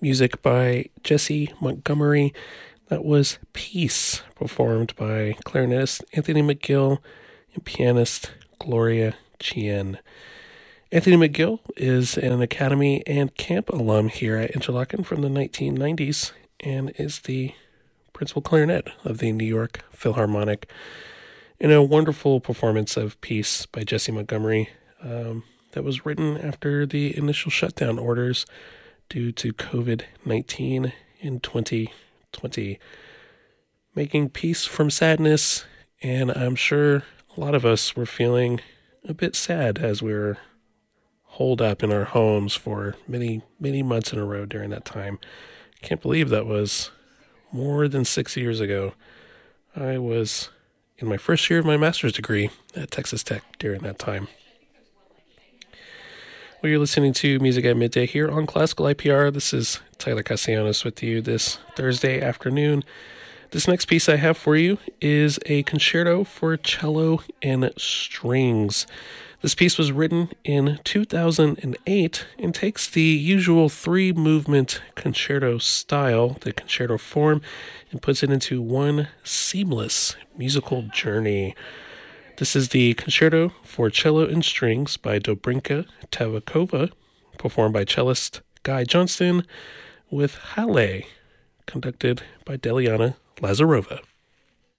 music by Jesse Montgomery. That was Peace, performed by clarinetist Anthony McGill and pianist Gloria Chien. Anthony McGill is an Academy and Camp alum here at Interlochen from the 1990s and is the principal clarinet of the New York Philharmonic. In a wonderful performance of Peace by Jesse Montgomery that was written after the initial shutdown orders due to COVID-19 in 2020. Making peace from sadness, and I'm sure a lot of us were feeling a bit sad as we were holed up in our homes for many, many months in a row during that time. Can't believe that was more than 6 years ago. I was in my first year of my master's degree at Texas Tech during that time. Well, you're listening to Music at Midday here on Classical IPR. This is Tyler Castellanos with you this Thursday afternoon. This next piece I have for you is a concerto for cello and strings. This piece was written in 2008 and takes the usual three-movement concerto style, the concerto form, and puts it into one seamless musical journey. This is the Concerto for Cello and Strings by Dobrinka Tavakova, performed by cellist Guy Johnston, with Halle, conducted by Deliana Lazarova.